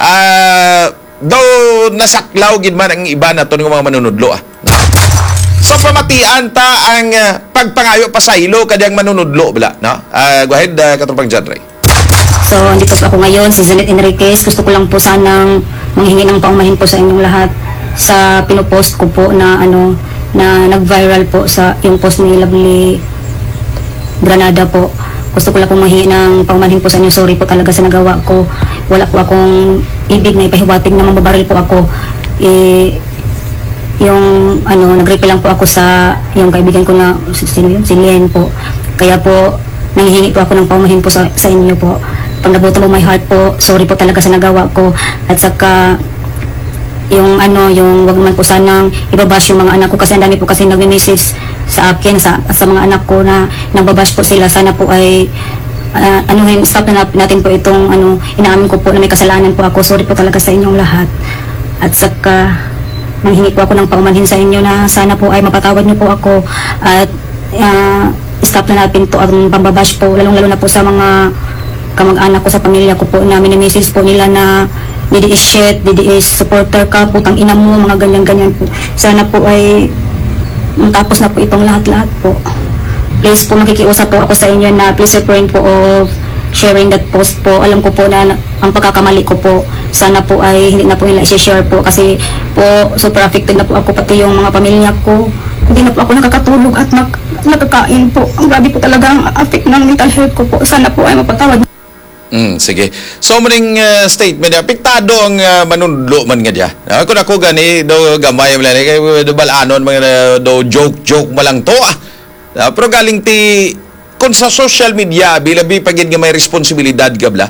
daw nasaklaw gid man ang iba naton nga mga manunudlo. So pamatian ta ang pagpangayo pasaylo kadiyang manunudlo bala, no? Go ahead, Katropang John Ray. So, andito po ako ngayon, si Janet Enriquez. Gusto ko lang po sanang manghingi ng paumahin po sa inyong lahat sa pinopost ko po na na nag-viral po sa yung post ni Lovely Granada po. Gusto ko lang po mahingi ng paumahin po sa inyo. Sorry po talaga sa nagawa ko. Wala po akong ibig na ipahiwatig na mababaril po ako. Yung nag-reply lang po ako sa yung kaibigan ko na sino yun? Si Len po. Kaya po nanghihingi po ako ng paumahin po sa inyo po. Pag nabuto mo my heart po, sorry po talaga sa nagawa ko. At saka yung wag man po sanang ibabash yung mga anak ko kasi ang dami po kasi nagme-message sa akin sa mga anak ko na nababash po sila. Sana po ay stop na natin po itong inaamin ko po na may kasalanan po ako. Sorry po talaga sa inyong lahat. At saka manghingi po ako ng paumanhin sa inyo na sana po ay mapatawad niyo po ako at stop na natin to ang pambabash po, lalong-lalo na po sa mga kamag-anak ko sa pamilya ko po na minimessage po nila na didi is shit, didi is supporter ka, putang ina mo, mga ganyan-ganyan po. Sana po ay matapos na po itong lahat-lahat po. Please po makikiusap po ako sa inyo na please refrain po of sharing that post po. Alam ko po na ang pagkakamali ko po, sana po ay hindi na po nila i-share po kasi po super affected na po ako pati yung mga pamilya ko. Hindi na po ako nakakatulog at nakakain po. Ang grabe po talaga ang affect ng mental health ko po. Sana po ay mapatawad. Sige. So, maning statement, apektado ang manunudlo man nga diya. Kung ako gani, do gamay mo lang, do balanon, mga do joke mo lang to. Pero galing ti, kung sa social media, bilabi pagin nga may responsibilidad gabla,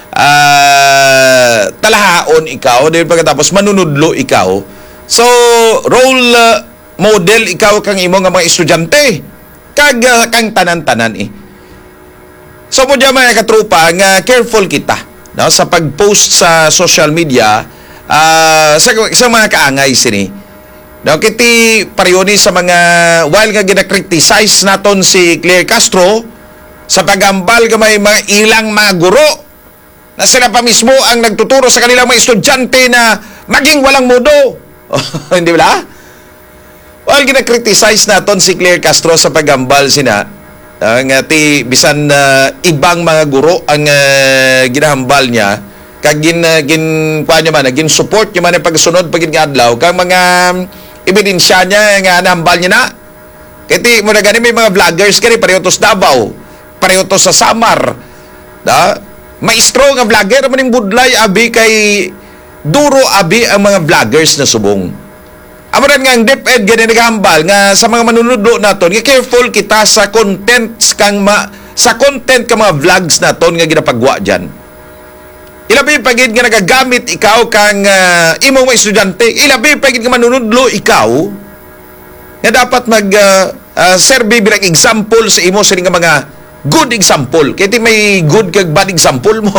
talahaon ikaw, dahil pagkatapos manunudlo ikaw. So, role model ikaw kang imo nga mga estudyante. Kang tanan-tanan So mo dyan mga katrupa nga careful kita sa pag-post sa social media sa mga kaangay sini. Kiti pariyoni sa mga while nga gina-criticize naton si Claire Castro sa pagambal nga may mga ilang mga guro na sila pa mismo ang nagtuturo sa kanilang mga estudyante na maging walang mudo. Hindi ba? While gina-criticize naton si Claire Castro sa pagambal sina ang bisan ibang mga guro ang ginahambal niya kag gin support niya man ang pagsunod pagin nga adlaw kang mga ebidensya niya nga nahambal niya na kiti mo na gani may mga vloggers kani pareho to sa Davao, pareho to sa Samar, maestro nga vlogger man ning budlay abi kay duro abi ang mga vloggers na subong. Amaran nga ang DepEd gani naghambal nga sa mga manunudlo naton nga careful kita sa contents sa content ka mga vlogs naton nga ginapagwa diyan. Ilabi pagid nga nagagamit ikaw kang imong mga estudyante, ilabi pagid nga manunudlo ikaw nga dapat mag serve bilang example sa imo sa nga mga good example. Kaya may good kag bad example mo.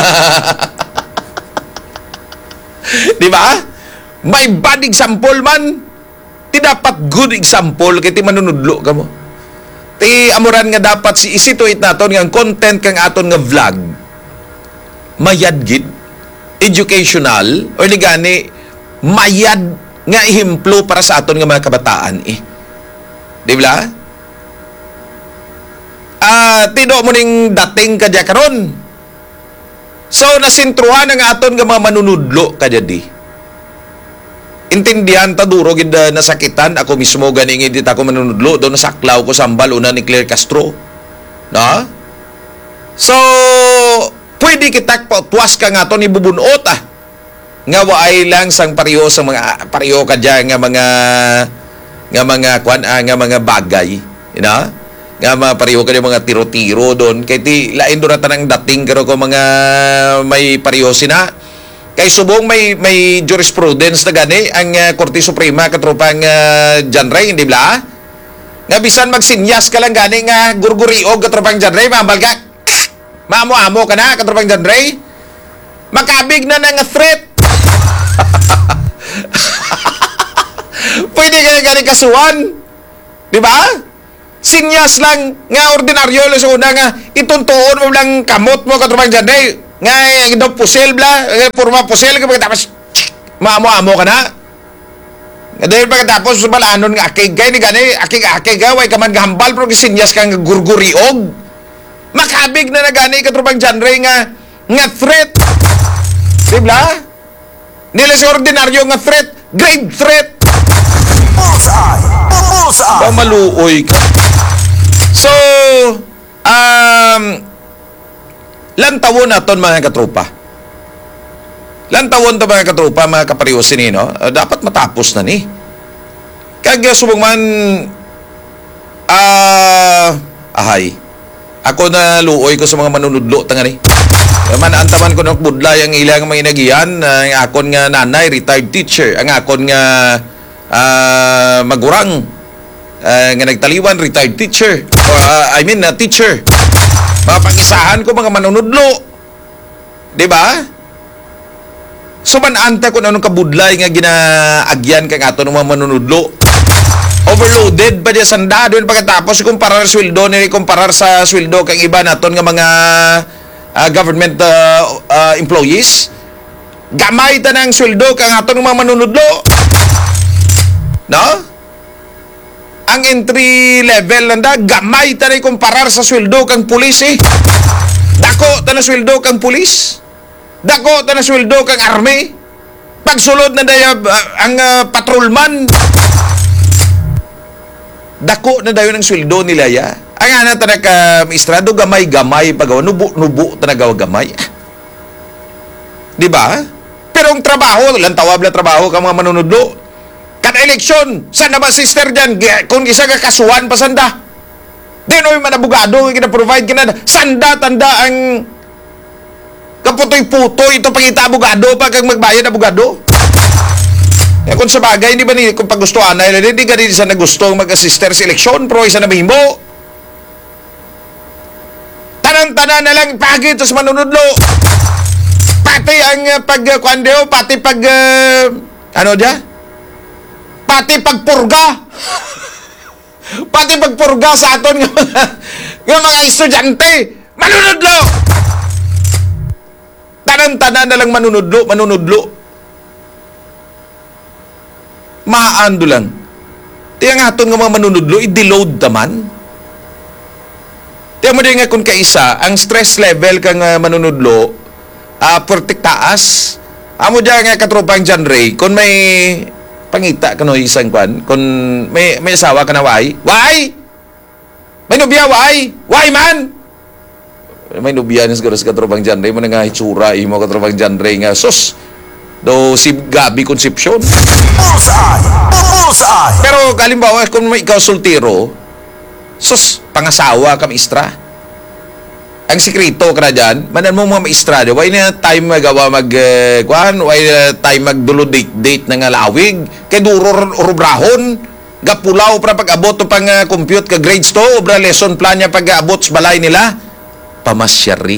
Di ba? May bad example man, ti dapat good example kaya ti manunudlo ka mo. Ti amuran nga dapat si isituit naton nga content kang aton nga vlog mayad gid, educational or ligani mayad nga ihimplo para sa aton nga mga kabataan Di ba? Tido mo ning dating kadya karon. So nasintruhan ang aton nga mga manunudlo kadya di. Intindihan ta duro gid nasakitan ako mismo ganing hindi ta ko manunudlo do nasaklaw ko sambal una ni Claire Castro. No? So pwede kita tuwas ka nga to ni bubunot nga waay lang sang pareho sa mga pareho ka diyan nga mga bagay, nga mga pareho ka mga tiro-tiro doon kay ti lain do na tanang dating karo ko mga may pareho sina. Kay subong may jurisprudence na gani ang Korte Suprema katropang John Ray, hindi ba? Nga bisan magsinyas ka lang gani nga gurguriog katropang John Ray, mambal ka. Maamo-amo ka na katropang John Ray. Makabig na nga threat. Pwede ka na gani kasuhan. Di ba? Sinyas lang nga ordinaryo sa una nga ituntuon mo lang kamot mo katropang John Ray. nga daw pusil bla, purma pusil ka pagkatapos maamo-amo ka na. Dahil pagkatapos balanon nga akigay ni gani, akig way ka man gahambal pero kisinyas kang gurguriog. Makabig na gani katrupang genre nga threat. Diba? Nila si ordinaryo nga threat, grave threat. Maluoy ka. So, lantawon naton mga katropa. Lantawon to mga katropa, mga kapariwasin ni, no? Dapat matapos na ni. Kaya subong man, ahay. Ako na luoy ko sa mga manunudlo tanga ni. Antaman ko ng budlay ang ilang mga inagihan. Ang akon nga nanay, retired teacher. Ang akon nga magurang, nga nagtaliwan, retired teacher. Teacher. Mapangisahan ko mga manunudlo. Diba? So mananta ko na anong kabudlay nga ginaagyan kang ato ng mga manunudlo. Overloaded pa diya sanda doon pagkatapos kumparar sweldo ni kumparar sa sweldo kang iba naton nga mga government employees. Gamay ta ng sweldo kang ato ng mga manunudlo. No? Ang entry level nanda gamay ta na kumparar sa sweldo kang pulis eh. Dako ta na sweldo kang pulis. Dako ta na sweldo kang army. Pagsulod na daya ang patrolman. Dako na dayon ang sweldo nila ya. Ang ana ta na ka maestrado gamay-gamay pagawa nubo ta na gamay. Di ba? Pero ang trabaho, lantawab na trabaho ka mga manunudlo. Kada eleksyon, saan naman sister dyan? Kung isa ka kasuhan pa sanda. Di no man abogado kina-provide kina sanda tanda ang kaputoy-putoy ito pangita abogado pa kag magbayad abogado. Ya kung sa bagay hindi ba ni kung pagustuhan na hindi ka din sa nagusto mag-assister sa eleksyon pero isa na mahimo. Tanan-tanan na lang pagit sa manunudlo. Pati ang pagkuandeo, pati pag ano dia? Pati pagpurga. Pati pagpurga sa aton nga mga estudyante. Manunudlo. Tanan-tanan na lang manunudlo. Maando lang. Tiyan nga aton nga mga manunudlo, i-deload naman. Tiyan mo din nga kung kaisa, ang stress level kang manunudlo, pertiktaas. Amo dyan nga katropang John Ray, kung may pangita ka no isang kwan, kung may asawa ka na why? May nubya why man? May nubya na siguro sa katropang John Ray, mo na nga hitsura, imo katropang John Ray nga, sus, do si Gabi Concepcion. Pero kalimbawa, kung may ikaw sultiro, sus, pangasawa ka maestra. Ang sekreto ka na dyan, manan mo mga maestra, why na time magawa why na time magdulo date na nga lawig, kay duro rubrahon, gapulaw para pag-abot o pang compute ka grades to, obra lesson plan niya pag-abot sa balay nila, pamasyari.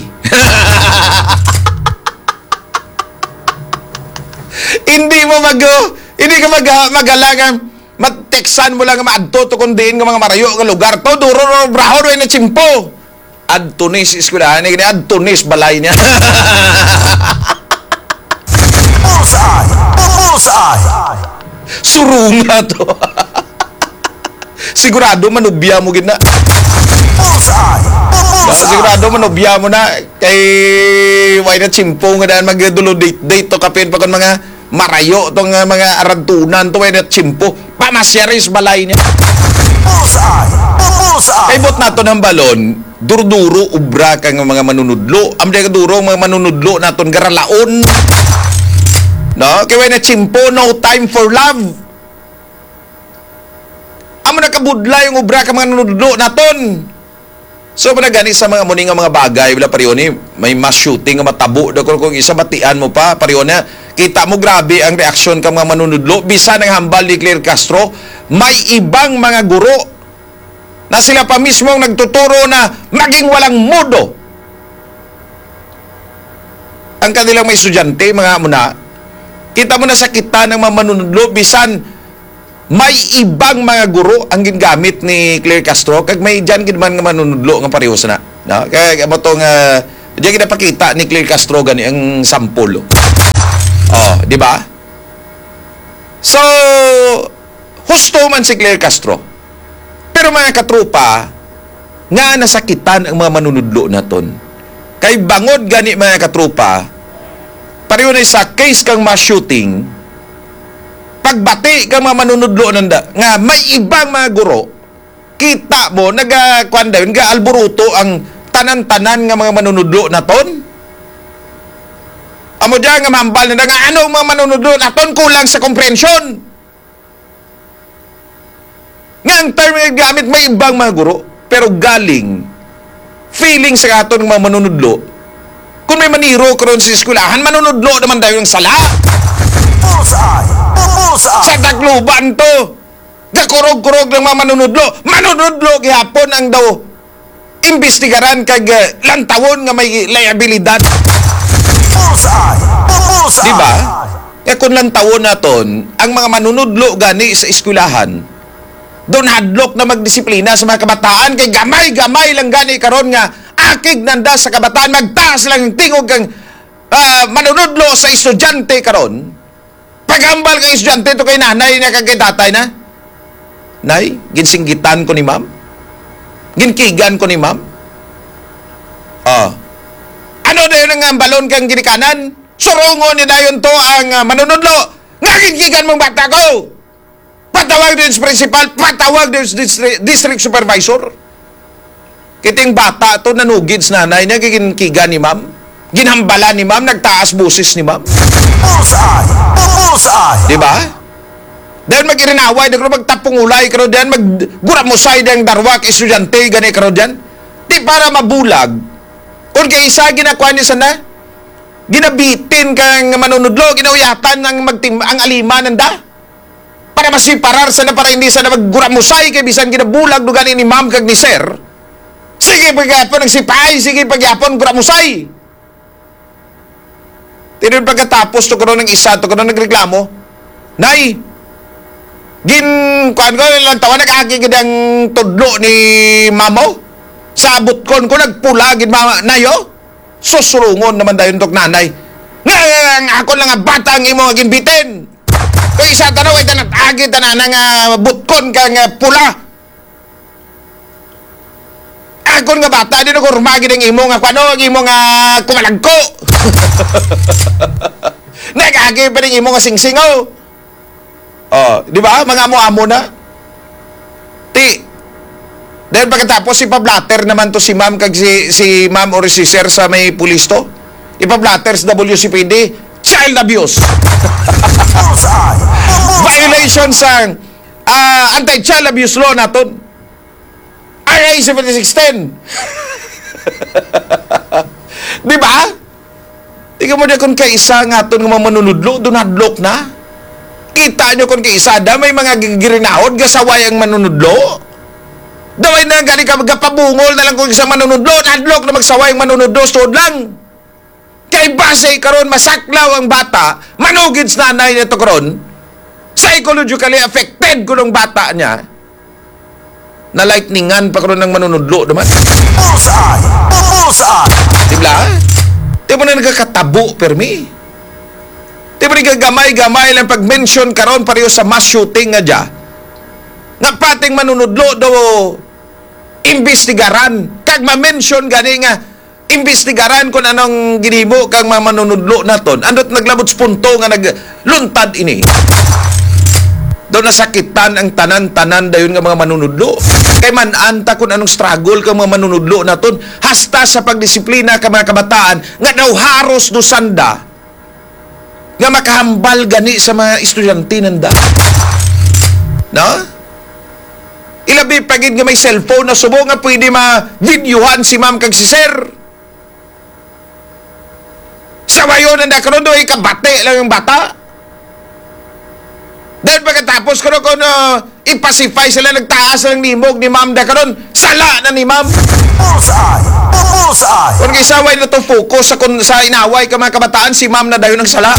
Hindi ka magalangan mateksan mo lang maadto to kundiin nga mga marayo nga lugar to duro brahon way na chimpo adtunis eskwelahan ni adtunis balay niya. Surunga to. Sigurado manubya mo gid na. Sigurado manubya mo na kay way na chimpo nga daan magdulo date to kapin pa kon mga marayo tong mga arantunan to way na chimpo pamasyaris balay niya. Kay bot nato ng balon durduro ubra kang mga manunudlo amday ka duro mga manunudlo naton garalaon no kay way na chimpo no time for love amo na kabudlay yung ubra kang mga manunudlo naton. So panagani sa mga muning nga mga bagay bila pariyo ni may mass shooting nga matabo daw kung isa batian mo pa pariyo na kita mo grabe ang reaksyon ka mga manunudlo bisan ang hambal ni Claire Castro may ibang mga guro na sila pa mismo nagtuturo na maging walang modo ang kanilang may estudyante mga muna kita mo na sa kita ng mga manunudlo bisan may ibang mga guro ang gingamit ni Claire Castro kag may dyan gid man nga manunudlo nga pareho na no kay mo tong Diyan ginapakita ni Claire Castro gani ang sample. Oh, di ba? So, husto man si Claire Castro. Pero mga katrupa, nga nasakitan ang mga manunudlo naton. Kay bangod gani mga katrupa, pareho na sa case kang mass shooting, pagbati kang mga manunudlo nanda, nga may ibang mga guro, kita mo, nag-kwan dayon, alburuto ang tanan-tanan nga mga manunudlo naton. Amo dyan nga mambal na nga anong mga manunudlo naton kulang sa komprehensyon. Nga ang term nga gamit may ibang mga guro, pero galing feeling sa aton ng mga manunudlo. Kung may maniro karon sa eskwelahan, manunudlo naman dayon ng sala. Sa Tacloban to, gakurog-kurog ng mga manunudlo. Manunudlo gihapon ang daw imbestigaran kag lantawon nga may liabilidad. Diba? Kaya kung lantawon naton, ang mga manunudlo gani sa eskwelahan, doon hadlok na magdisiplina sa mga kabataan, kay gamay-gamay lang gani karon nga akig nanda sa kabataan, magtaas lang yung tingog kang manunudlo sa estudyante karon. Paghambal kay estudyante to kay nanay na kay tatay na, nay, ginsinggitan ko ni ma'am, ginkigan ko ni ma'am. Ano na yun ang balon kang ginikanan? Surungo ni dayon to ang manunudlo. Nga ginkigan mong bata ko. Patawag din sa principal, patawag din sa district supervisor. Kiting bata to nanugid sa nanay niya, ginkigan ni ma'am. Ginhambala ni ma'am, nagtaas busis ni ma'am. Diba? Dahil mag-irinaway, dahil magtapungulay karo diyan, magguраmusay dahil darwak, estudyante, gani karo diyan. Di para mabulag. Kung kay isa, ginakuha niya sana, ginabitin kang manunudlo, ginauyatan ng ang alima nanda. Para masiparar sana, para hindi sana magguраmusay, kay bisan ginabulag, duganin ni ma'am kag ni sir. Sige pagyapon nagsipay, sige pagyapon guраmusay. Tinun pagkatapos to karon ng isa, to karon nagreklamo, nay, kuan ko lang tawa nag-agi gidang tudlo ni mamo. Sabot kon ko nagpula gid mama nayo. Susurungon naman dayon tok nanay. Nga ako lang nga bata ang imo nga ginbitin. Kay isa tanaw ay tanat-agi tanan nga butkon ka nga pula. Ako nga bata di ko rumagi ng imo nga kuno, imo nga kumalagko. Nag-agi pa ning imo nga singsingaw. Di ba? Mga amo-amo na. Dahil pagkatapos, ipablatter naman to si ma'am kag si ma'am or si sir sa may pulis to. Ipablatter sa WCPD, child abuse. Violation sa anti-child abuse law naton. RA 7610. Di ba? Tingnan mo na kung kaisa nga ito ng mga manunudlo, doon hadlok na. Kita nyo kung kaisa da, may mga girinahod, gasaway ang manunudlo. Daway na gani ka magkapabungol na lang kung isang manunudlo, hadlok na magsaway ang manunudlo, stood lang. Kay base karon masaklaw ang bata, manugid sa nanay nito karon, psychologically affected ko ng bata niya, na lightningan pa karon ng manunudlo naman. Diba? Di mo na nagkakatabo, permi. Di mo nagkagamay-gamay lang pag-mention karon pareho sa mass shooting nga dya. Nagpating manunudlo do imbestigaran. Kag ma-mention gani nga imbestigaran kung anong ginimo kang mga manunudlo naton. Andot naglabot sa punto nga nagluntad ini. Doon nasakitan ang tanan-tanan dayon nga mga manunudlo. Kay man-anta kung anong struggle kang mga manunudlo naton. Hasta sa pagdisiplina ka mga kabataan nga daw haros do sanda nga makahambal gani sa mga estudyante nanda. No? Ilabi pagid nga may cellphone na subo nga pwede ma-videohan si ma'am kag si sir. Sa wayon nanda karon do ikabate lang ang bata. Dahil pagkatapos karon kung ipasify sila nagtaas ng nimog ni ma'am da karon sala na ni ma'am. Kung isaway na to focus sa inaway ka mga kabataan, si ma'am na dayon ang sala.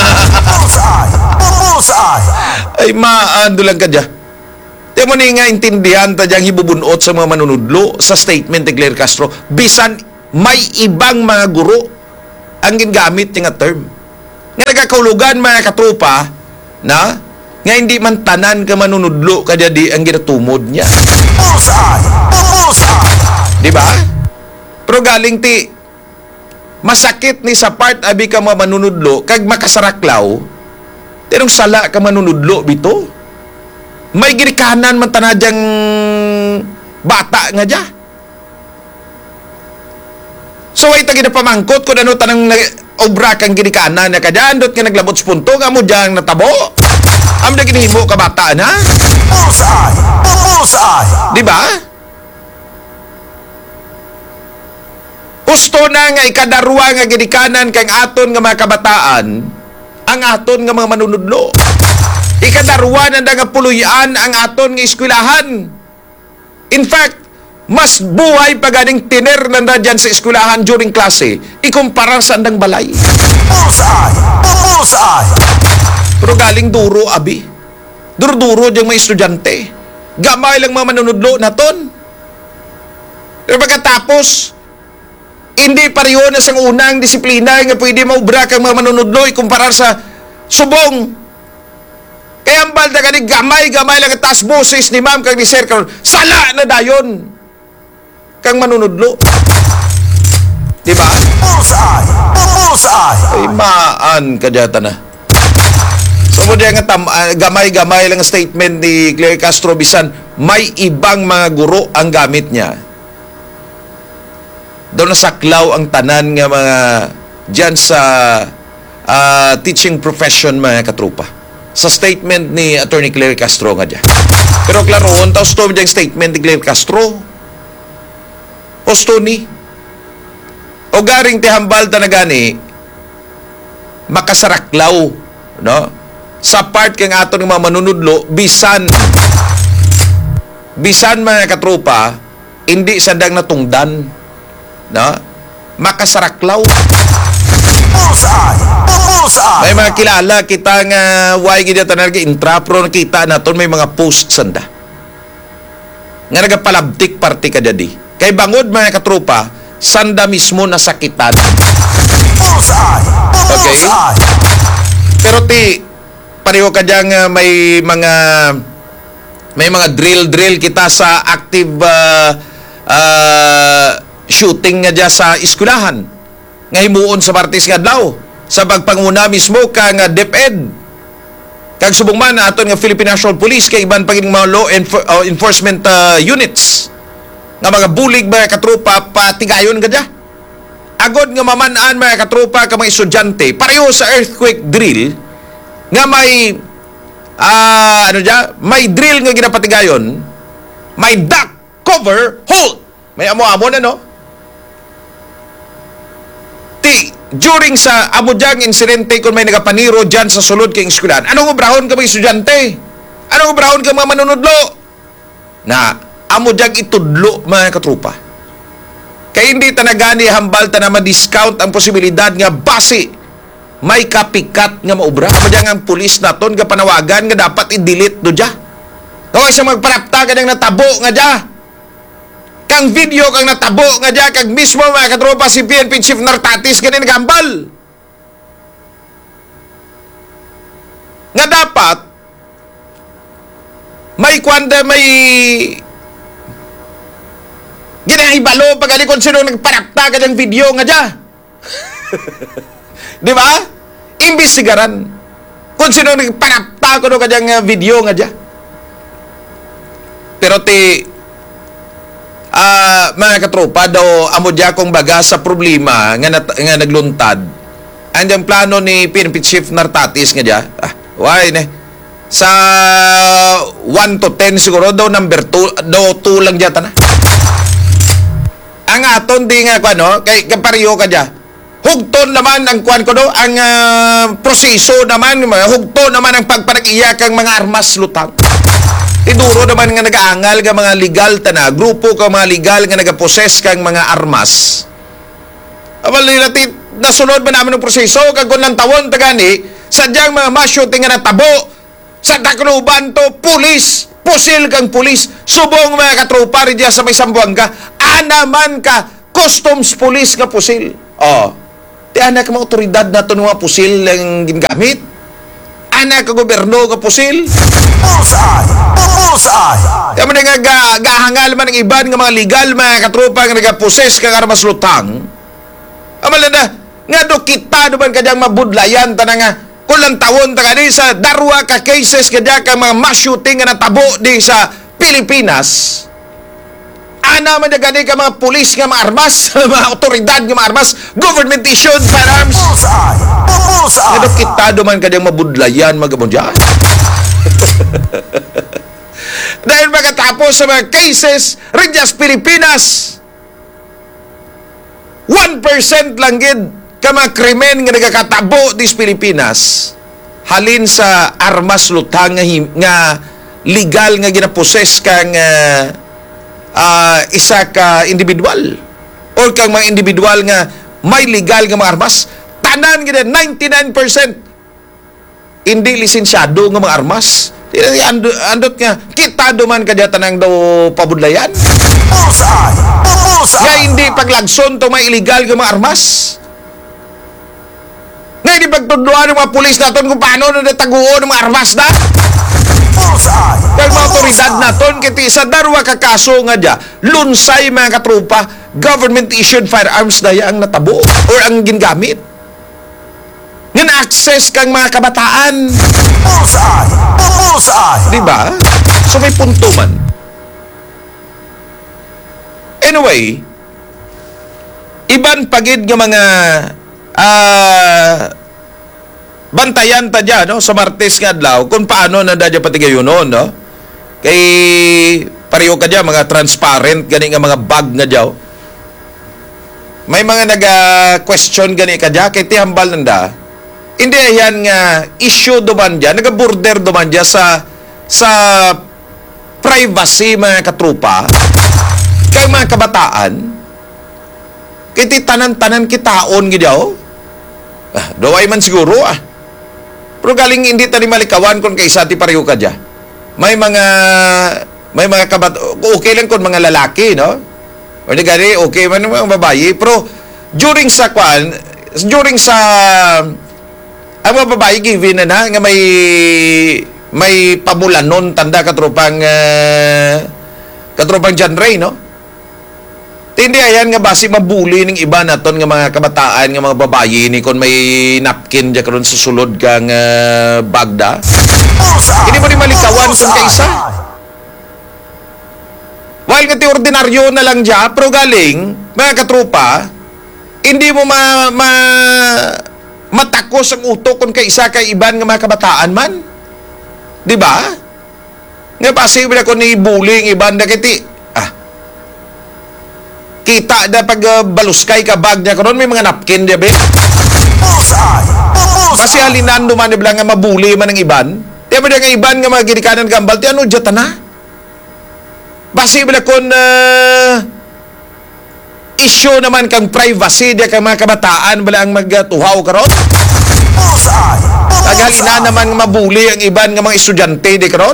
Ay maando lang ka dyan. Di mo nga intindihan ta diyang hibubunot sa mga manunudlo sa statement ni Claire Castro. Bisan may ibang mga guro ang gingamit nga term. Nga nagkakaulugan mga katropa na nga hindi man tanan ka manunudlo kadya di ang ginatumod niya. Di ba? Pero galing ti masakit ni sa part abi ka mga manunudlo kag makasaraklaw tinong sala ka manunudlo bito. May girikanan man tanadyang bata nga dya. So ay tagi na pamangkot kung ano tanang obra kang ginikanan na kadyan dot ka naglabot spunto nga mo dyang natabo. Am na ginihimo ka bata na? Di ba? Gusto na nga ikadarwa nga ginikanan kang aton nga mga kabataan ang aton nga mga manunudlo. Ikadarwa na nga puluyan ang aton nga eskwelahan. In fact, mas buhay pa ganing tiner na dyan sa eskwelahan during klase ikumpara sa andang balay. Pero galing duro, abi. Duro-duro dyan mga estudyante. Gamay lang mga manunudlo na ton. Pero pagkatapos, hindi pareho na sa unang disiplina nga pwede maubra kang mga manunudlo ikumpara sa subong. Kaya ang balda ka ni gamay-gamay lang tas boses ni ma'am kag ni sir karon sala na dayon kang manunudlo. Di ba? Ay maan kadyata na. So mo nga gamay-gamay lang ang statement ni Claire Castro bisan may ibang mga guro ang gamit niya. Doon nasaklaw ang tanan nga mga dyan sa teaching profession mga katrupa. Sa statement ni Attorney Claire Castro nga dyan. Pero klaro, taos to yung statement ni Claire Castro. Posto ni. O garing tihambal ta na gani, makasaraklaw, no? Sa part kang aton ng mga manunudlo, bisan mga katrupa, hindi sandang natungdan. No? Makasaraklaw. May mga kilala kita nga why gid ta nag intrapro nakita naton may mga post sanda. Nga nagapalabtik party ka dadi. Kay bangod mga katrupa, sanda mismo nasakitan. Okay? Pero pareho ka diyang may mga drill kita sa active shooting nga dyan sa eskwelahan. Nga himuon sa Martes nga adlaw. Sa pagpanguna mismo kang DepEd. Kag subong man aton nga Philippine National Police kay iban paging mga law enforcement units. Nga mga bulig mga katrupa patigayon ka dyan. Agod nga mamanaan mga katrupa ka mga estudyante pareho sa earthquake drill nga may may drill nga ginapatigayon, may duck cover hold. May amo-amo na no? During sa amudyang insidente kung may nagapaniro dyan sa sulod kay eskwelahan, anong obrahon ka mga estudyante? Anong obrahon ka mga manunudlo? Na amudyang itudlo mga katrupa. Kaya hindi tanagani hambal ta na ma-discount ang posibilidad nga base may kapikat nga maubra. Amudyang ang pulis naton nga panawagan nga dapat i-delete do dya. Kung siya magparapta ka ng natabo nga dya. Kang video kang natabo nga dyan, kag mismo mga katropa si PNP Chief Nartatis ganin gambal. Nga dapat may kwanda may ginahibalo pag kung sino nagparapta ka ng video nga dyan. Di ba? Imbestigaran kung sino nagparapta ko ka dyan video nga dyan. Pero mga katropa daw amo diya kong baga sa problema nga nagluntad ang plano ni PNP Chief Nartatis nga diya why ne sa 1 to 10 siguro daw number 2 lang diya na ang aton di nga ano kay pareho ka diya hugton naman ang kuan ko daw ang proseso naman hugton naman ang pagpanagiyak ang mga armas lutang. Iduro naman nga nag-aangal ka mga legal na grupo ka mga legal nga nagaposes kang mga armas. Amal nila nasunod ba namin ang proseso kag kung tawon tagani sadyang mga ma-shooting nga natabo sa Tacloban to pulis pusil kang pulis subong mga katropa rin sa may Sambuanga anaman ka Customs Police nga pusil. Oh. Di anak ka mga otoridad na ito mga pusil ang ginagamit. Anak ka gobyerno nga pusil. Di mo nga gahangal man ang iban nga mga legal, mga katropa nga nagaposes ka armas lutang. Amala na, nga do kita naman kadyang mabudlayan ta nga kulang tawon ta ni sa darwa ka cases kadya ka mga mass shooting nga natabo di sa Pilipinas. Ana man gani ka mga pulis nga mga armas, mga otoridad nga mga armas, government issued firearms. Nga do kita naman kadyang mabudlayan magabundya. Dahil magkatapos sa mga cases Redyas Pilipinas 1% lang gid ka mga krimen nga nagakatabo dis Pilipinas halin sa armas lutang nga legal nga ginaposes kang isa ka individual or kang mga individual nga may legal nga mga armas tanan gid 99% hindi lisensyado nga mga armas. Andot nga kita duman kadya tanang daw pabudlayan nga hindi paglagson to may illegal nga mga armas. Nga hindi pagtuduan ng mga pulis naton kung paano na nataguon ng mga armas na. Kaya mga otoridad naton kiti sa darwa kakaso nga dya lunsay mga katrupa government issued firearms na ang natabo or ang ginagamit nga na-access kang mga kabataan. Diba? So may punto man. Anyway, iban pagid nga mga bantayan ta dyan, no? Sa Martes nga adlaw kung paano na dadya pati gayon no? Kay pareho ka dyan, mga transparent gani nga mga bag nga dyaw. May mga naga-question gani ka dyan, kay tihambal nanda. Hindi yan nga issue duman dyan, naga-border duman dyan sa privacy mga katrupa, kay mga kabataan, kay tanan-tanan kitaon gidaw. Daway man siguro Pero galing hindi tani malikawan kung kaysa ti pareho ka dyan. May mga okay lang kung mga lalaki, no? O di gani, okay man mga babayi. Pero during sa ang mga babae given na nga may pamulanon tanda katropang John Ray, no? Hindi ayan nga basi mabuli ng iba naton nga mga kabataan nga mga babae ni kon may napkin diya karon sa sulod kang bagda. Hindi mo ni malikawan kung kaysa. While nga ti ordinaryo na lang diya, pero galing mga katropa, hindi mo matakos ang utok kung kaysa kay iban nga mga kabataan man. Di ba? Nga pasible ko ni bullying iban na kiti. Kita da pag baluskay ka bag niya karon may mga napkin dia be. Kasi halinan duman nibla nga mabuli man ang iban. Di ba nga iban nga mga ginikanan gambal ti ano jata na? Pasible kon issue naman kang privacy dia kang mga kabataan bala ang magtuhaw karon. Tagalina naman mabuli ang iban nga mga estudyante di karon.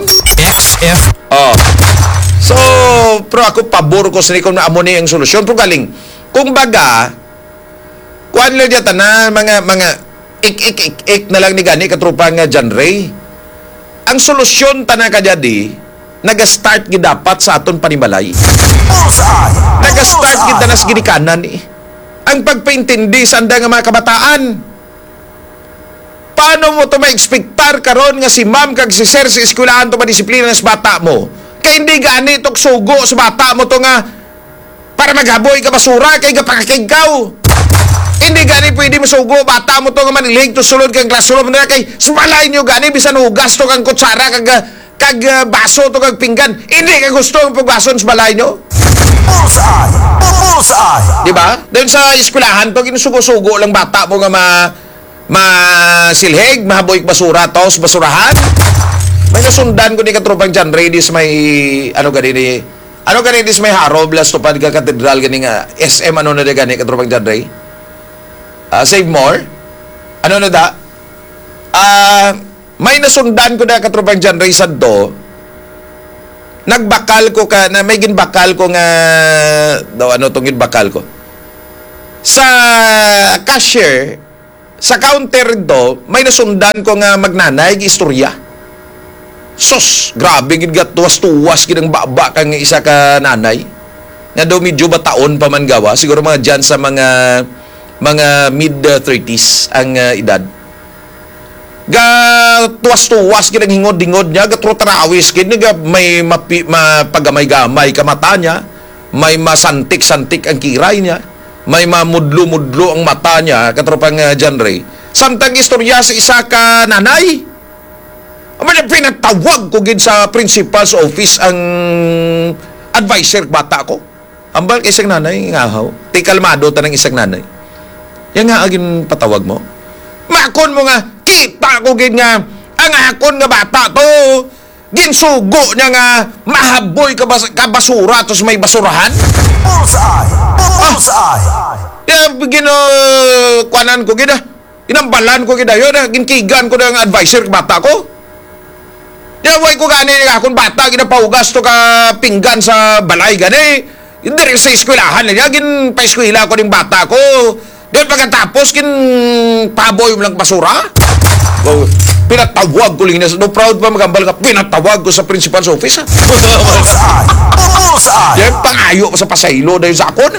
So, pero ako pabor ko sa kung naamo ni ang solusyon. Pero galing, kung baga, kuhan lang dyan na mga ik na lang ni gani katrupa nga John Ray. Ang solusyon tanan ka jadi, nag-start gidapat sa aton panimalay. Nag-start kita na sa ginikanan eh. Ang pagpaintindi sa anda nga mga kabataan. Paano mo ito ma-expectar karon nga si ma'am kag si sir sa eskwelahan ito madisiplina sa bata mo? Kaya hindi gani itong sugo sa bata mo ito nga para maghaboy ka basura kay kapakakigkaw. Hindi gani pwede masugo bata mo ito nga manilig to sulod kang classroom na kay sumalay nyo gani bisan hugas to kang kutsara kag baso to kag pinggan. Hindi ka gusto ang pagbason sa balay nyo? Diba? Dahil sa eskwelahan to ginusugo-sugo lang bata mo nga masilhig, mahaboy basura tos basurahan. May nasundan ko ni katropang John Ray dis may ano gani dis may haro blas tupad ka katedral gani nga SM ano na gani katropang John Ray. Save more. Ano na da? May nasundan ko na katropang John Ray sadto. Nagbakal ko ka na may ginbakal ko nga daw ano tong ginbakal ko. sa cashier, sa counter do, may nasundan ko nga magnanay, istorya. Sos, grabe gid gat tuwas-tuwas gid ang baba kang isa ka nanay. Nga daw medyo bataon pa man gawa, siguro mga dyan sa mga mid-30s ang edad. Ga tuwas-tuwas gid ang hingod-hingod niya, ga trotarawis gid nga may mapagamay-gamay ka mata niya, may masantik-santik ang kiray niya, may mamudlo-mudlo ang mata niya, katropang John Ray. Samtang istorya sa isa ka nanay. Amang pinatawag ko gid sa principal's office ang advisor bata ko. Ambal isang nanay ngahaw. Ti kalmado ta ng isang nanay. Yang nga agin patawag mo. Makon mo nga kita ko gid nga ang akon nga bata to. Ginsugo niya nga mahaboy ka basura tos may basurahan. Bullseye! Bullseye! Kuanan ko gid inambalan ko gid ayo na ginkigan ko ng advisor bata ko. Way ko gani nga akong bata ginapaugas to ka pinggan sa balay gani. Hindi sa eskwelahan niya gin pa-eskwela ko ning bata ko. Doon pagkatapos kin paboy mo lang basura. Oh, pinatawag ko lang na no proud pa magambal ka. Pinatawag ko sa principal's office. Bullseye! Bullseye! Yan pangayo sa pasaylo dahil sa akon.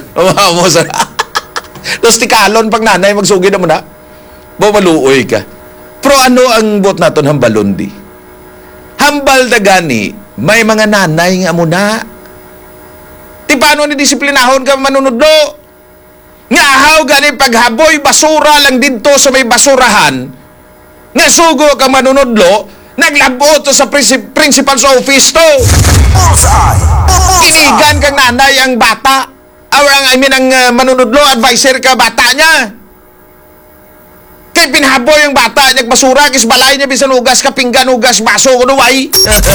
Tapos tikalon pag nanay magsugid na mo na. Bumaluoy ka. Pero ano ang bot naton hambalon di? Hambal na gani, may mga nanay nga mo na. Ti paano ni disiplinahon ka manunudlo? Nga ahaw gani paghaboy basura lang dito sa may basurahan. Nga sugo ka manunudlo, naglabo to sa principal's office to. Bullseye! Inigan kang nanay ang bata. Ang manunudlo, advisor ka bata niya. Kay pinhaboy yung bata, nagbasura, kis balay niya, bisan ugas, kapinggan, ugas, baso, kunuway.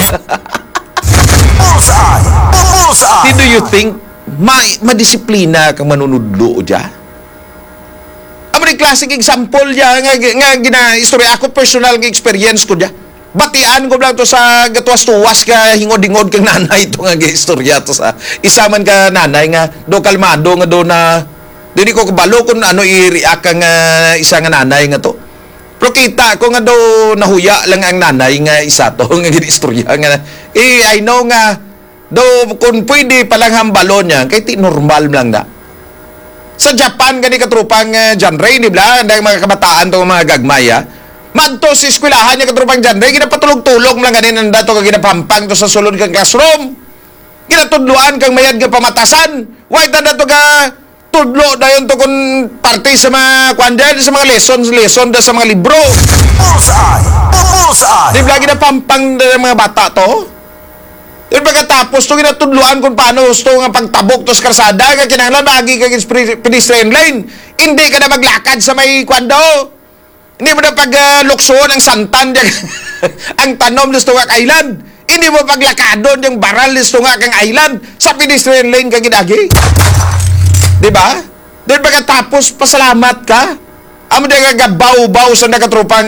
Bullseye! Bullseye! Do you think madisiplina kang manunudlo dya? Amo ni classic example dya, nga gina-istorya ako, personal nga experience ko dya. Batian ko lang to sa gatuwas-tuwas ka, hingod-hingod kang nanay to nga istorya to sa isa man ka nanay nga, do kalmado nga do na dili ko kabalo kung ano i-react ang isa nga nanay nga to. Pero kita ko nga do nahuya lang ang nanay nga isa to nga gini-istorya nga I know nga do kung pwede palang hambalo niya kay ti normal lang na. Sa Japan gani katrupang John Ray ni bla ang mga kabataan to mga gagmaya. Madto sa eskwelahan niya katrupang John Ray ginapatulog-tulog lang ganin ang dato ka ginapampang to sa sulod kang classroom. Ginatudloan kang mayad nga pamatasan. Why ta dato ka tudlo dayon to kung parte sa mga kwanda sa mga lesson da sa mga libro. Bullseye! Bullseye! Di lagi na pampang ng mga bata to. Yung pagkatapos to ginatudluan kung paano gusto nga pagtabok to sa karsada nga kinahanglan lagi ka pedestrian lane. Hindi ka na maglakad sa may kwando. Hindi mo na pagluksoon ang santan ang tanom gusto nga island. Hindi mo paglakadon yung baral gusto nga kang island sa pedestrian lane ka ginagi. Diba? Doon pagkatapos, pasalamat ka. Amo na kagabaw-baw sa nakatropang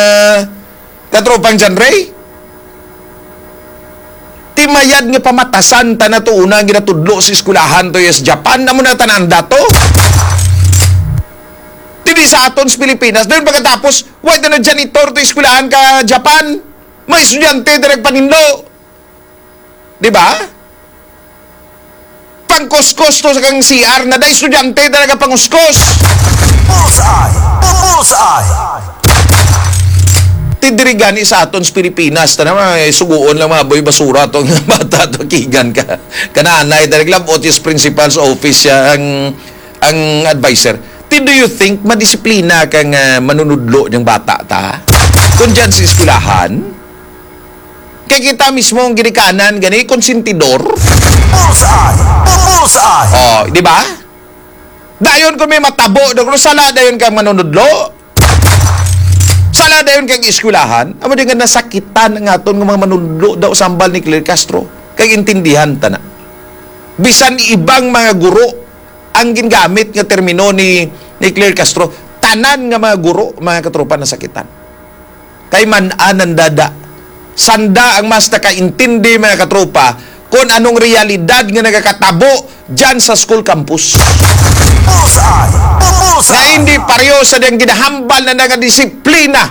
John Ray. Timayad nga pamatasan ta na to una ginatudlo sa eskulahan to yes Japan. Amo na tananda to. Tindi sa aton sa Pilipinas. Doon pagkatapos, why na janitor to eskulahan ka Japan? May estudyante na nagpaninlo. Diba? Pangkuskos to sa kang CR na dahil estudyante talaga panguskos. Bullseye! Bullseye! Tidrigani sa aton sa Pilipinas ta naman suguon lang mga boy basura tong bata to kigan ka. Kananay talaga labot is principal's office siya ang advisor. Do you think madisiplina kang manunudlo ng bata ta? Kung dyan sa eskwelahan, kay kita mismo ang ginikanan gani konsentidor. Bullseye! Bullseye! Oh, di ba? Dayon kung may matabo, kung sala dayon kang manunudlo. Sala dayon kang eskwelahan. Amo di nga nasakitan nga aton ng mga manunudlo daw sambal ni Claire Castro. Kay intindihan ta na. Bisan ibang mga guro ang gingamit nga termino ni Claire Castro, tanan nga mga guro, mga katropa nasakitan. Kay man-anan dada. Sanda ang mas nakaintindi mga katropa kung anong realidad nga nagkakatabo dyan sa school campus. Bullseye! na Bullseye! hindi pareho sa diyang ginahambal na nga disiplina.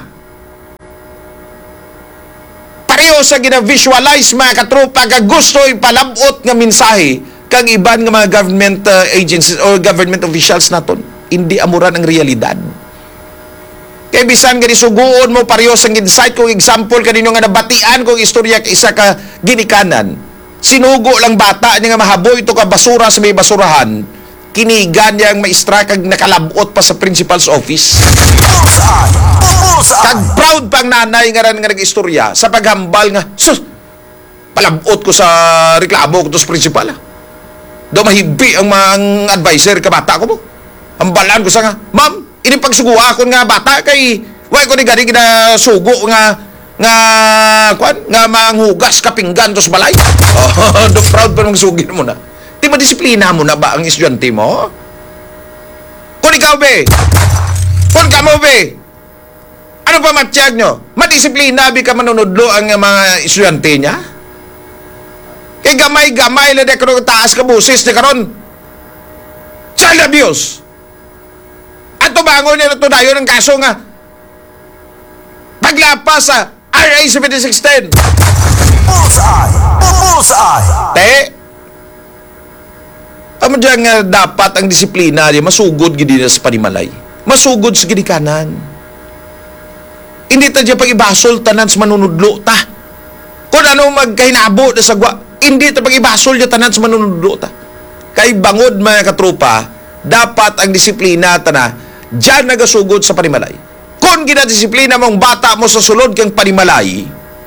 Pareho sa gina-visualize mga katropa nga gusto ipalabot nga mensahe kang iban nga mga government agencies or government officials naton. Hindi amuran ang realidad. Kaya bisan nga suguon mo pareho sa insight kung example kanino nga nabatian kung istorya ka isa ka ginikanan. Sinugo lang bata niya nga mahaboy ito ka basura sa may basurahan. Kinigan niya ang maestra kag nakalabot pa sa principal's office. Bullseye! Bullseye! Kag proud pang nanay nga ran nga nag-istorya sa paghambal nga, sus, palabot ko sa reklamo ko to sa principal. Do mahibi ang mga advisor ka bata ko mo. Hambalan ko sa nga, ma'am, ini pagsugua ko nga bata kay way ko ni gani gina sugo nga manghugas kapinggan tos balay. Oh, do proud pa mong sugin mo na. Di madisiplina mo na ba ang estudyante mo? Kung ikaw be, kung ka mo be, ano pa matiyag nyo? Madisiplina bi ka manunudlo ang mga estudyante niya? Kay gamay-gamay na karon taas ka busis na karon. Child abuse. At tubangon niya na dayon ang kaso nga paglapas sa RA 7610. Bullseye! Bullseye! Te, amo dyan nga dapat ang disiplina niya masugod gidi na sa panimalay. Masugod sa ginikanan. Hindi ta dyan pag-ibasol tanan sa manunudlo ta. Kung ano magkahinabo na sagwa, hindi ta pag-ibasol dyan tanan sa manunudlo ta. Kay bangod mga katropa, dapat ang disiplina ta na dyan nagasugod sa panimalay. Kung ginadisiplina mong bata mo sa sulod kang panimalay,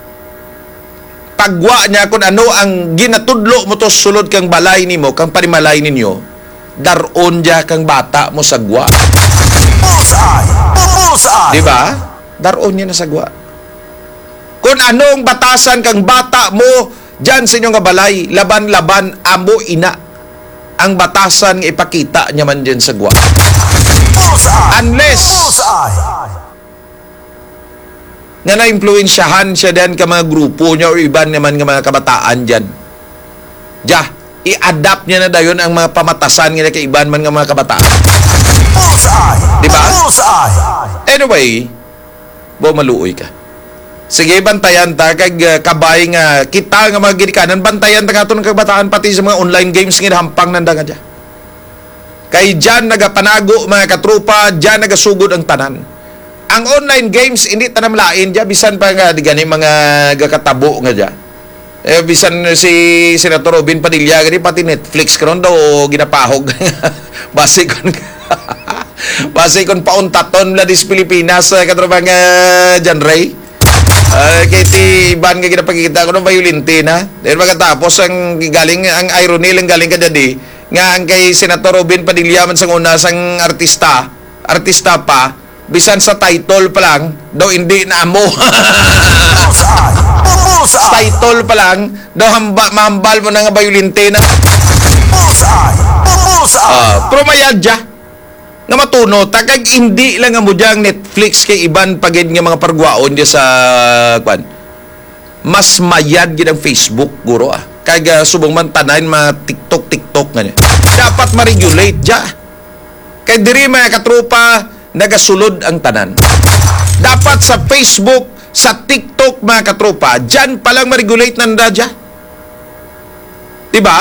pagwa niya kung ano ang ginatudlo mo to sa sulod kang balay nimo, kang panimalay ninyo, daron dya kang bata mo sagwa. Bullseye! Bullseye! Di ba? Daron niya na sagwa. Kung anong batasan kang bata mo dyan sa inyong balay, laban-laban, amo ina. Ang batasan nga ipakita niya man dyan sagwa. Bullseye! Unless Bullseye! nga na-influensyahan siya dyan ka mga grupo niya o iban naman nga mga kabataan dyan. Diya, i-adapt niya na dayon ang mga pamatasan nga kay iban man nga mga kabataan. Bullseye! Diba? Bullseye! Anyway, maluoy ka. Sige, bantayan ta kag kabay nga kita nga mga ginikanan, bantayan ta kato ng kabataan pati sa mga online games nga hampang nanda nga dyan. Kay dyan nagapanago mga katropa, dyan nagasugod ang tanan. Ang online games hindi tanam lain dyan, bisan pa nga di gani mga gakatabo nga dyan. Bisan si Senator Robin Padilla gani pati Netflix karon daw ginapahog. base kon pauntaton la dis Pilipinas katropa nga Jan Ray. Kay ti iban nga ginapakita ko ng Valentina. Then pagkatapos ang galing ang irony lang galing ka dyan nga ang kay Senator Robin Padilla man sang una sang artista pa bisan sa title pa lang daw hindi na amo. Bullseye! Bullseye! Title pa lang daw mahambal mo na nga Valentina. Bullseye! Bullseye! Pero mayadya nga matuno kag hindi lang nga mo dyang Netflix kay iban pagid nga mga pargwaon diya sa kwan. Mas mayad gid ang Facebook guro kag subong man tanan mga TikTok nga niya. Dapat ma-regulate diya. Kay diri mga katropa nagasulod ang tanan. Dapat sa Facebook, sa TikTok mga katropa, diyan pa lang ma-regulate nanda diya. Diba?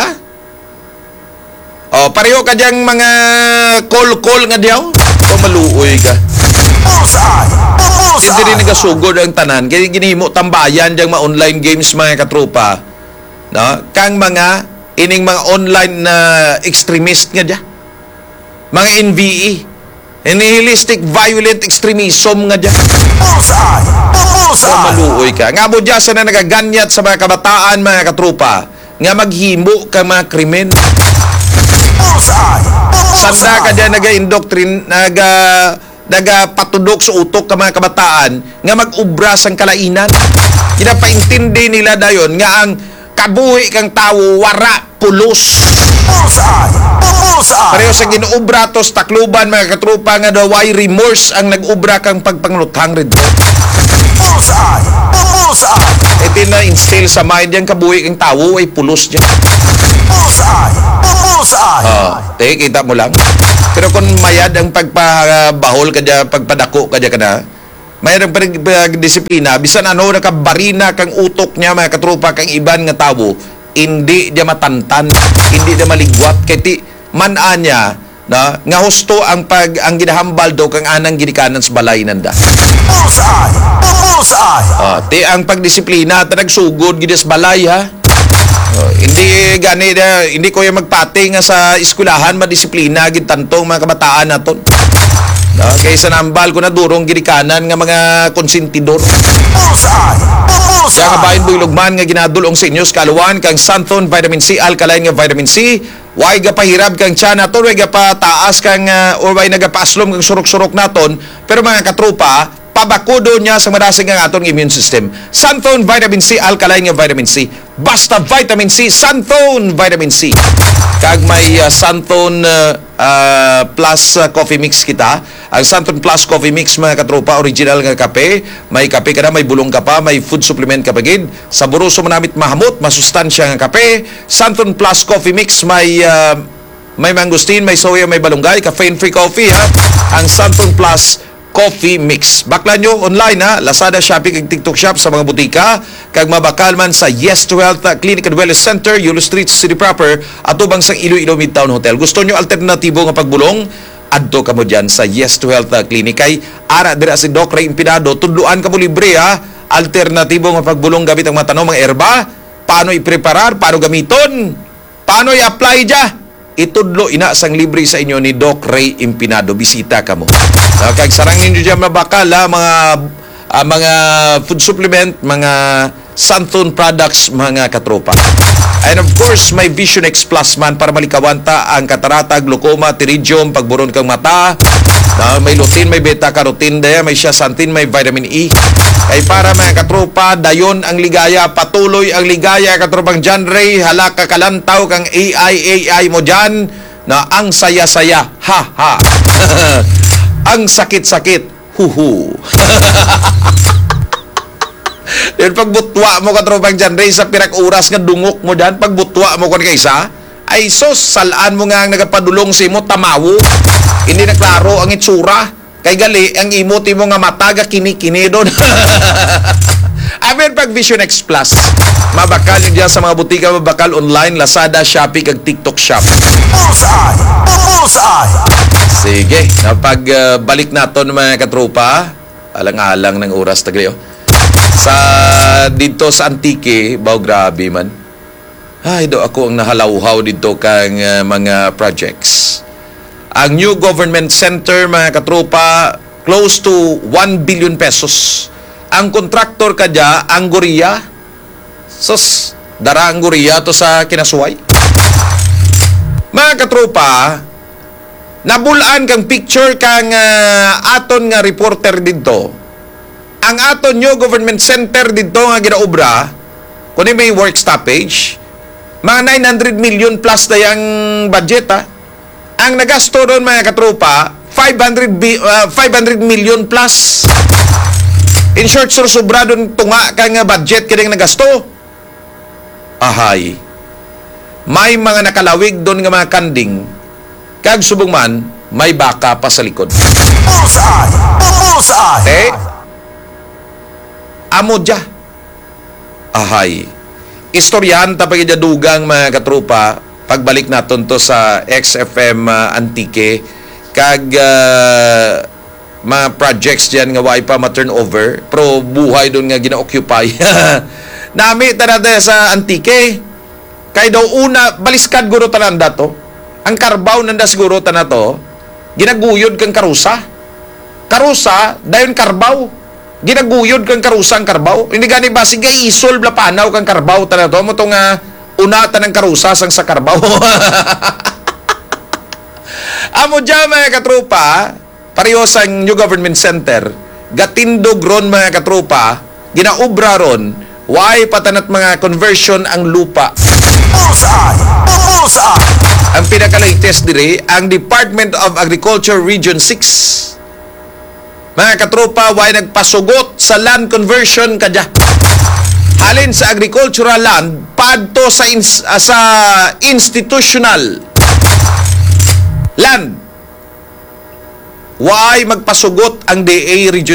O, pareho ka diyang mga call nga diyaw. O, maluoy ka. Bullseye! Bullseye! Hindi rin nagasugod ang tanan. Kaya ginihimo tambayan diyang mga online games mga katropa. No? Kang mga ining mga online na extremist nga diya. Mga NVE. Nihilistic violent extremism nga diya. Bullseye! So, Bullseye! maluoy ka. Nga mo diya sa na nagaganyat sa mga kabataan, mga katropa, nga maghimo ka mga krimen. Bullseye! Sanda ka dyan naga-indoctrin, nagapatudok sa utok ka mga kabataan, nga mag-ubra sang kalainan. Ginapaintindi nila dayon nga ang kabuhi kang tao, wara, pulos. Bullseye! Bullseye! Pareho sa ginuubra tos takluban mga katropa nga daw why remorse ang nag-ubra kang pagpanglutang rin. Bullseye! Bullseye! Ito na instill sa mind yan kabuhi kang tao ay pulos dyan. Bullseye! Bullseye! Kita mo lang. Pero kung mayad ang pagpabahol kadya, pagpadako kadya ka na, mayad ang pagdisiplina, bisan ano, nakabarina kang utok niya, mga katropa, kang iban nga tao, hindi dia matantan, hindi dia maligwat, kaya ti, manaan niya, na, nga husto ang ginahambal do kang anang ginikanan sa balay nanda. Bullseye! Bullseye! Ti ang pagdisiplina, nagsugod gid sa balay, ha? Hindi ko yung magpati nga sa eskwelahan madisiplina gid tantong mga kabataan naton. Kaysa nambal ko na durong girikanan nga mga konsentidor. Bullseye! Kaya nga bayan boy lugman nga ginadulong sa inyo kaluwan kang Santon Vitamin C, alkaline nga vitamin C. Way ga pahirab kang tiyan naton, way ga pa taas kang or way nagapaaslom kang surok-surok naton. Pero mga katropa, pabakudo niya sa madasig ng atong immune system. Santon Vitamin C, alkaline nga vitamin C. Basta vitamin C, Santon Vitamin C. Kag may Santon Plus Coffee Mix kita. Ang Santon Plus Coffee Mix, mga katropa, original nga kape. May kape ka na, may bulong ka pa, may food supplement ka pa gid. Saburoso manamit mahamot, masustansya nga kape. Santon Plus Coffee Mix, may mangustin, may soya, may balunggay, caffeine-free coffee, ha? Ang Santon Plus Coffee Mix. Bakla nyo online, ha? Lazada, Shopee, kag TikTok Shop sa mga butika. Kag mabakal man sa Yes to Health Clinic and Wellness Center, Yulo Street, City Proper, at ubang sa Iloilo Midtown Hotel. Gusto nyo alternatibo nga pagbulong? Adto ka mo dyan sa Yes to Health Clinic. Kay ara dira si Doc Ray Impinado, tudluan ka mo libre, ha? Alternatibo nga pagbulong gamit ang mga tanong, mga erba. Paano i-preparar? Paano gamiton? Paano i-apply dya? Itudlo ina sang libre sa inyo ni Doc Ray Impinado. Bisita ka mo. Kag sarang ninyo dyan mabakal, ha? Mga food supplement, mga Santon products, mga katropa. And of course, may Vision X Plus man para malikawanta ang katarata, glaucoma, pterygium, pagburon kang mata. May lutein, may beta-carotene, may zeaxanthin, may vitamin E. Kay para mga katropa, dayon ang ligaya, patuloy ang ligaya, katropang John Ray, halaka kalantaw kang AI mo dyan, na ang saya-saya, ha. Ang sakit-sakit, huhu. Then pagbutwa mo katropang John Ray sa pirak oras nga dungok mo dyan, pagbutwa mo kon kaysa, ay sos, salaan mo nga ang nagapadulong sa imo, tamawo. Hindi na klaro ang itsura. Kay gali, ang imot mo nga mataga kini-kini doon. Amen, pag Vision X Plus. Mabakal yun dyan sa mga butika, mabakal online, Lazada, Shopee, kag TikTok Shop. Bullseye! Bullseye! Sige, napagbalik nato ng mga katropa, alang-alang ng oras tagayo. Sa dito sa Antique, grabe man. Ay, do ako ang nahalawhaw dito kang mga projects. Ang new government center, mga katropa, close to 1 billion pesos. Ang kontraktor kadya, ang Goria. Sos, dara ang Goria to sa kinasuway. Mga katropa, nabulaan kang picture kang aton nga reporter dito. Ang aton new government center dito nga ginaobra, kunin may work stoppage, mga 900 million plus na yung budget, ha? Ang nagasto doon, mga katropa, 500 million plus. In short, sobra doon tunga kang budget kaya nagasto. Ahay. May mga nakalawig doon nga mga kanding. Kag subong man, may baka pa sa likod. Bullseye! Bullseye! Amo dya. Ahay. Istoryan tapos dugang mga katropa, pagbalik naton to sa XFM Antique, kag mga projects dyan nga why pa ma-turnover, pero buhay doon nga gina-occupy. Nami tanada sa Antique, kay daw una, baliskad guro tananda to. Ang karbaw nanda siguro tanato, ginaguyod kang karusa. Karusa, dayon karbaw. Ginaguyod kang karusang karbaw. Hindi gani ba sige isol bla panaw kang karbaw tanato mo tong unatan ng karusa sang sa karbaw. Amo dyan, mga katropa, pareho sa new government center, gatindog ron, mga katropa, ginaubra ron, why patanat mga conversion ang lupa. Bullseye! Bullseye! Ang pinaka-latest dire, ang Department of Agriculture Region 6. Mga katropa, why nagpasugot sa land conversion kadya. Halin sa agricultural land, padto sa institutional. Land. Why magpasugot ang DA Region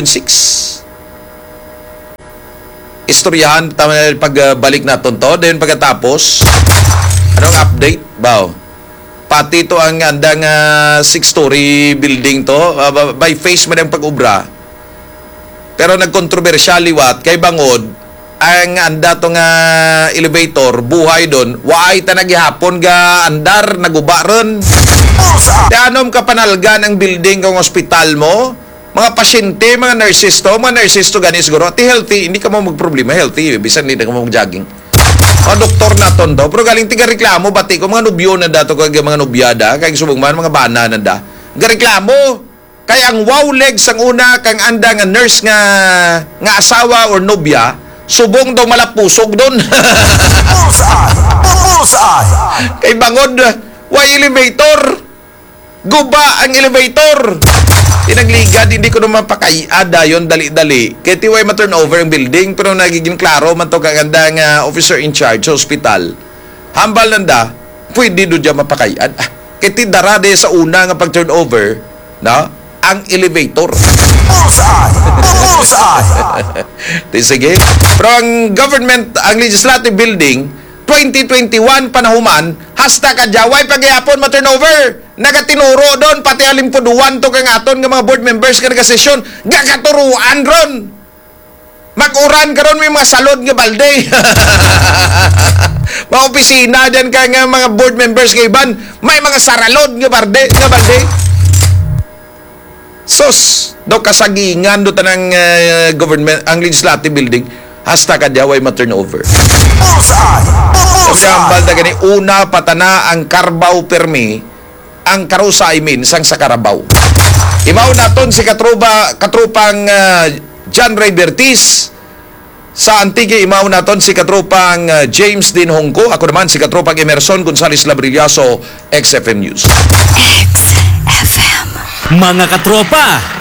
6? Istoryahan pagbalik natin to. Then pagkatapos, anong update? Bao. Pati to ang andang 6-story building to. By face man ang pag-ubra. Pero nagkontrobersyal liwat kay Bangod ang anda to nga elevator buhay doon. Waay ta naghihapon ga andar naguba ron. Anom ka panalgan ang building kang ospital mo? Mga pasyente, mga nurses to gani siguro. Ti healthy, hindi ka mo magproblema. Healthy, bisan hindi ka mo mag-jogging. Mga doktor na tondo. Pero galing tiga reklamo, bati ko mga nubyo na dato kag mga nubyada, kag subong man, mga bana na da. Gareklamo. Kaya ang wow legs ang una kang anda nga nurse nga asawa or nobya, subong daw malapusog doon. Kay Bangod, why elevator? Guba ang elevator. Tinagligad, hindi ko naman pakaiada yon dali-dali. Kaya tiway ma-turnover ang building, pero nagiging klaro man to kaganda nga officer in charge sa hospital. Hambal nanda, pwede doon dyan mapakaiad. Kaya tidarade sa una nga pag-turnover, na, ang elevator. Sige. Pero ang government, ang legislative building, 2021 panahuman, hasta kadyaway pagyapon ma-turnover. Nagatinuro doon, pati alimpuduan to kang aton ng mga board members ka nagasesyon. Gakaturuan ron. Mag-uran ka ron, may mga salod nga balde. Mga opisina dyan ka nga mga board members nga iban, may mga saralod nga balde. Sos, daw kasagingan do tanang government, ang legislative building, hasta kadyaway ma-turnover. Sambal na gani, una patana ang Carabao permi, ang karusa I mean, sang sa Carabao. Imaw naton si katrupang John Ray Bertis, sa Antigua imaw naton si katrupang James Dean Hongko, ako naman si katrupang Emerson Gonzales Labrillaso, XFM News. XFM. Mga katropa,